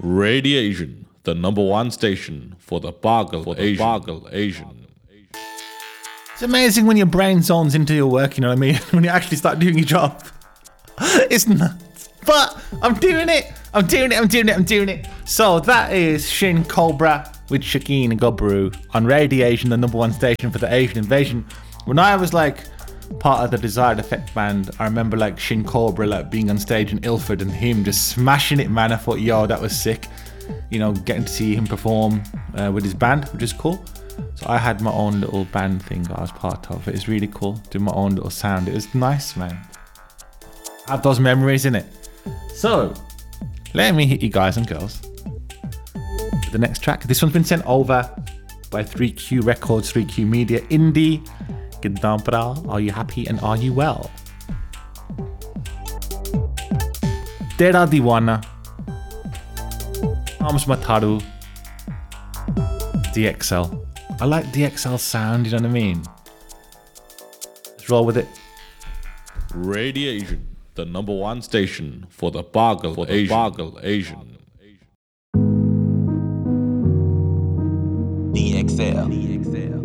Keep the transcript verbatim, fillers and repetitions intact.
Radiation, the number one station for the Bargle for the Asian. Bargle Asian. It's amazing when your brain zones into your work, you know what I mean? When you actually start doing your job. It's nuts. But I'm doing it. I'm doing it. I'm doing it. I'm doing it. So that is Shin Cobra with Shakeen and Gobru on Radiation, the number one station for the Asian invasion. When I was like part of the Desired Effect band, I remember like Shin Cobra like being on stage in Ilford and him just smashing it, man. I thought, yo, that was sick. You know, getting to see him perform uh, with his band, which is cool. So I had my own little band thing that I was part of. It was really cool, doing my own little sound. It was nice, man. I have those memories in it. So, let me hit you guys and girls with the next track. This one's been sent over by three Q Records, three Q Media, Indie. Gidambra, are you happy and are you well? Tera Diwana, Ams Mataru, D X L. I like D X L sound, you know what I mean? Let's roll with it. Radiation, the number one station for the Bargle for the Asian. Bargle Asian. D X L. D X L.